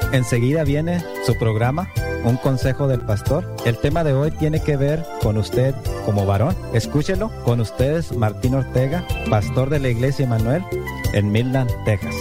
Enseguida viene su programa, Un Consejo del Pastor. El tema de hoy tiene que ver con usted como varón. Escúchelo. Con ustedes, Martín Ortega, pastor de la Iglesia Emmanuel en Midland, Texas.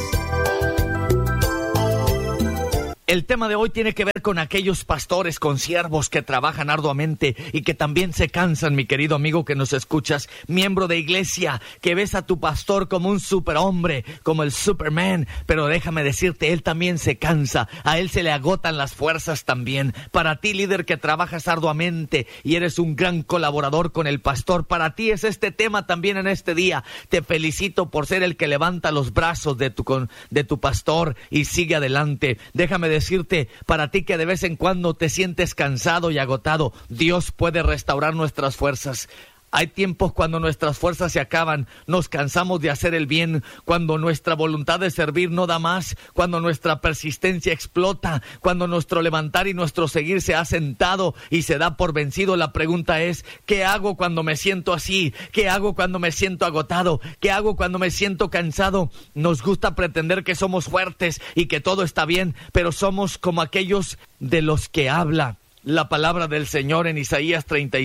El tema de hoy tiene que ver con aquellos pastores, con siervos que trabajan arduamente y que también se cansan, mi querido amigo que nos escuchas, miembro de iglesia, que ves a tu pastor como un superhombre, como el Superman, pero déjame decirte, él también se cansa, a él se le agotan las fuerzas también. Para ti, líder que trabajas arduamente y eres un gran colaborador con el pastor, para ti es este tema también en este día. Te felicito por ser el que levanta los brazos de tu pastor y sigue adelante. Déjame decirte, para ti que de vez en cuando te sientes cansado y agotado, Dios puede restaurar nuestras fuerzas. Hay tiempos cuando nuestras fuerzas se acaban, nos cansamos de hacer el bien, cuando nuestra voluntad de servir no da más, cuando nuestra persistencia explota, cuando nuestro levantar y nuestro seguir se ha sentado y se da por vencido. La pregunta es, ¿qué hago cuando me siento así? ¿Qué hago cuando me siento agotado? ¿Qué hago cuando me siento cansado? Nos gusta pretender que somos fuertes y que todo está bien, pero somos como aquellos de los que habla la palabra del Señor en Isaías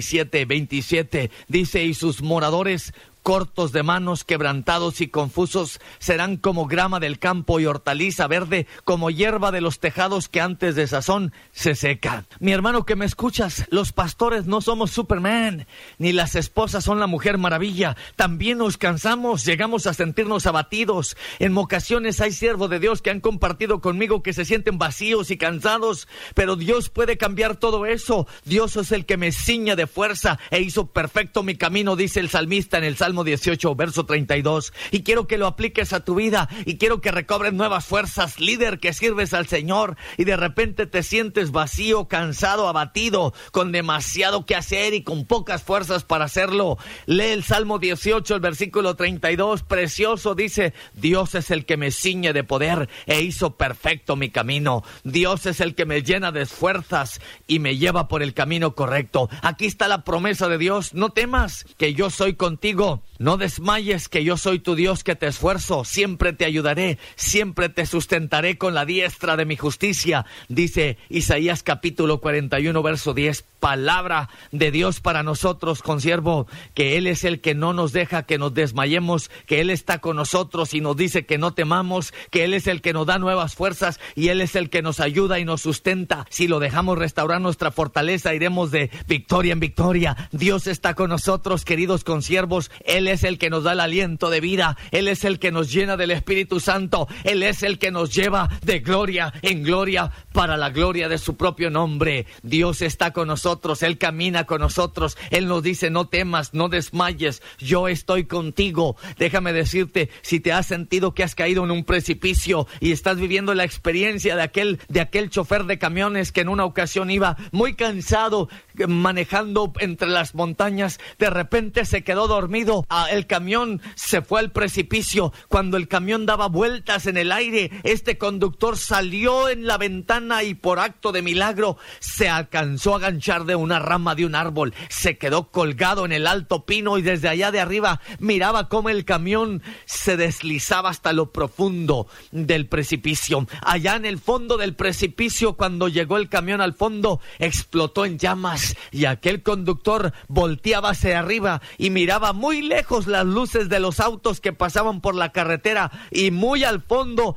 37:27. Dice, y sus moradores cortos de manos, quebrantados y confusos, serán como grama del campo y hortaliza verde, como hierba de los tejados que antes de sazón se seca. Mi hermano que me escuchas, los pastores no somos Superman, ni las esposas son la Mujer Maravilla. También nos cansamos, llegamos a sentirnos abatidos. En ocasiones hay siervos de Dios que han compartido conmigo que se sienten vacíos y cansados, pero Dios puede cambiar todo eso. Dios es el que me ciña de fuerza e hizo perfecto mi camino, dice el salmista en el Salmo 18, verso 32, y quiero que lo apliques a tu vida, y quiero que recobres nuevas fuerzas, líder que sirves al Señor, y de repente te sientes vacío, cansado, abatido, con demasiado que hacer y con pocas fuerzas para hacerlo. Lee el Salmo 18, el versículo 32, precioso, dice, Dios es el que me ciñe de poder e hizo perfecto mi camino. Dios es el que me llena de fuerzas y me lleva por el camino correcto. Aquí está la promesa de Dios, no temas, que yo soy contigo. No desmayes, que yo soy tu Dios que te esfuerzo, siempre te ayudaré, siempre te sustentaré con la diestra de mi justicia, dice Isaías capítulo 41, verso 10, palabra de Dios para nosotros, consiervo, que Él es el que no nos deja que nos desmayemos, que Él está con nosotros y nos dice que no temamos, que Él es el que nos da nuevas fuerzas y Él es el que nos ayuda y nos sustenta. Si lo dejamos restaurar nuestra fortaleza, iremos de victoria en victoria. Dios está con nosotros, queridos consiervos. Él es el que nos da el aliento de vida, Él es el que nos llena del Espíritu Santo, Él es el que nos lleva de gloria en gloria para la gloria de su propio nombre. Dios está con nosotros, Él camina con nosotros, Él nos dice, no temas, no desmayes, yo estoy contigo. Déjame decirte, si te has sentido que has caído en un precipicio y estás viviendo la experiencia de aquel chofer de camiones que en una ocasión iba muy cansado manejando entre las montañas, de repente se quedó dormido, el camión se fue al precipicio. Cuando el camión daba vueltas en el aire, este conductor salió en la ventana y por acto de milagro se alcanzó a aganchar de una rama de un árbol, se quedó colgado en el alto pino y desde allá de arriba miraba cómo el camión se deslizaba hasta lo profundo del precipicio. Allá en el fondo del precipicio, cuando llegó el camión al fondo, explotó en llamas y aquel conductor volteaba hacia arriba y miraba muy lejos las luces de los autos que pasaban por la carretera y muy al fondo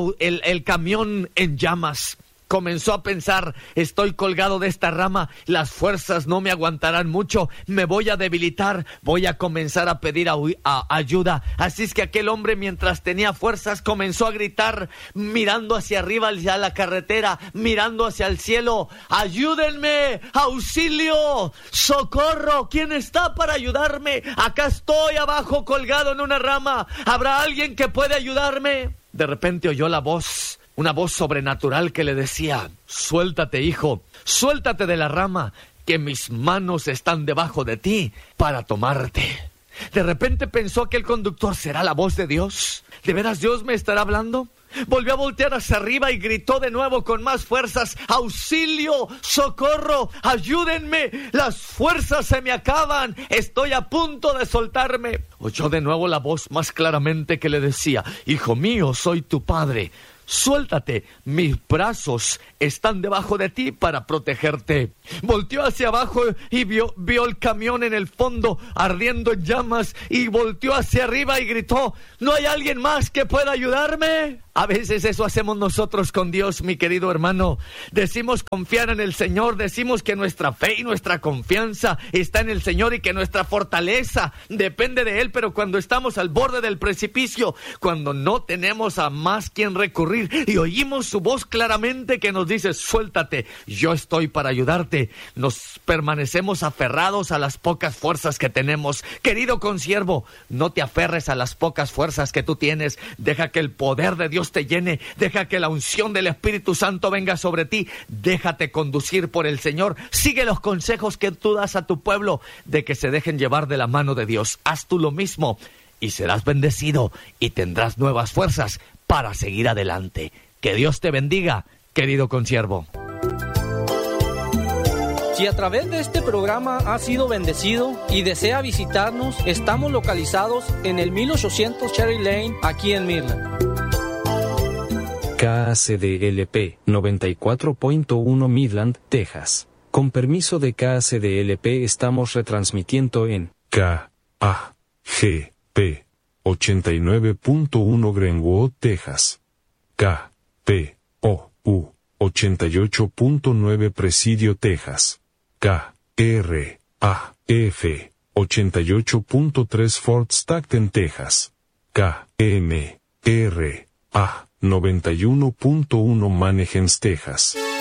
el camión en llamas. Comenzó a pensar, estoy colgado de esta rama, las fuerzas no me aguantarán mucho, me voy a debilitar, voy a comenzar a pedir ayuda. Así es que aquel hombre, mientras tenía fuerzas, comenzó a gritar, mirando hacia arriba, hacia la carretera, mirando hacia el cielo, ayúdenme, auxilio, socorro, ¿quién está para ayudarme? Acá estoy abajo colgado en una rama, ¿habrá alguien que pueda ayudarme? De repente oyó la voz, una voz sobrenatural que le decía, suéltate, hijo, suéltate de la rama, que mis manos están debajo de ti para tomarte. De repente pensó aquel conductor, ¿será la voz de Dios? ¿De veras Dios me estará hablando? Volvió a voltear hacia arriba y gritó de nuevo con más fuerzas, auxilio, socorro, ayúdenme, las fuerzas se me acaban, estoy a punto de soltarme. Oyó de nuevo la voz más claramente que le decía, hijo mío, soy tu padre, suéltate, mis brazos están debajo de ti para protegerte. Volteó hacia abajo y vio el camión en el fondo ardiendo en llamas, y volteó hacia arriba y gritó: ¿no hay alguien más que pueda ayudarme? A veces eso hacemos nosotros con Dios, mi querido hermano. Decimos confiar en el Señor, decimos que nuestra fe y nuestra confianza está en el Señor y que nuestra fortaleza depende de Él, pero cuando estamos al borde del precipicio, cuando no tenemos a más quien recurrir y oímos su voz claramente que nos dice: suéltate, yo estoy para ayudarte, nos permanecemos aferrados a las pocas fuerzas que tenemos. Querido consiervo, no te aferres a las pocas fuerzas que tú tienes. Deja que el poder de Dios te llene, deja que la unción del Espíritu Santo venga sobre ti, déjate conducir por el Señor, sigue los consejos que tú das a tu pueblo de que se dejen llevar de la mano de Dios. Haz tú lo mismo y serás bendecido y tendrás nuevas fuerzas para seguir adelante. Que Dios te bendiga, querido consiervo. Si a través de este programa ha sido bendecido y desea visitarnos, estamos localizados en el 1800 Cherry Lane, aquí en Midland. KACDLP 94.1 Midland, Texas. Con permiso de KACDLP estamos retransmitiendo en KAGP 89.1 Greenwood, Texas. KPOU 88.9 Presidio, Texas. KRAF 88.3 Fort Stockton, Texas. KMRA 91.1 Manheim, Texas.